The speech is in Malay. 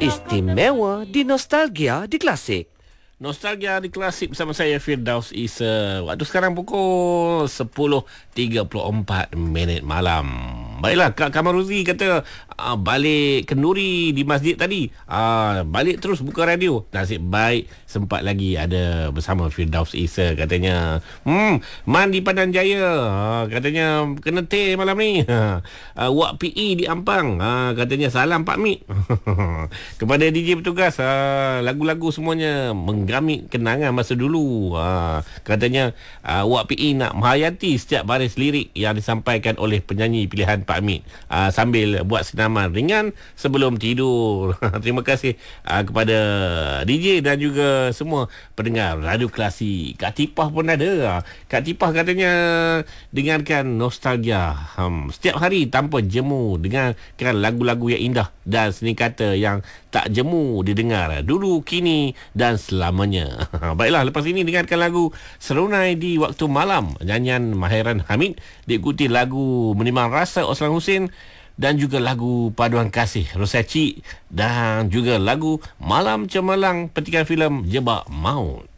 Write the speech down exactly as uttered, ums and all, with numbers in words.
Istimewa di Nostalgia di Klasik. Nostalgia di Klasik bersama saya Firdaus Isa. Waktu sekarang pukul sepuluh tiga puluh empat minit malam. Baiklah, Kak Kamaruzi kata uh, balik kenduri di masjid tadi. Uh, balik terus buka radio. Nasib baik sempat lagi ada bersama Firdaus Isa katanya. Hmm, Man di Pandan Jaya. Uh, katanya kena teh malam ni. Uh, Wak P E di Ampang. Uh, katanya salam Pak Mik. Kepada D J bertugas, uh, lagu-lagu semuanya menggamit kenangan masa dulu. Uh, katanya uh, Wak P E nak menghayati setiap baris lirik yang disampaikan oleh penyanyi pilihan Pak Mik, uh, sambil buat senaman ringan sebelum tidur. Terima kasih uh, kepada D J dan juga semua pendengar Radio Klasik. Kak Tipah pun ada. Kak Tipah katanya dengarkan nostalgia um, setiap hari tanpa jemu, dengarkan lagu-lagu yang indah dan seni kata yang tak jemu didengar dulu, kini dan selamanya. Baiklah, lepas ini dengarkan lagu Serunai di Waktu Malam, nyanyian Maheran Hamid, diikuti lagu Menimang Rasa Osman Hussein dan juga lagu Paduan Kasih Rosaci dan juga lagu Malam Cemerlang petikan filem Jebak Maut.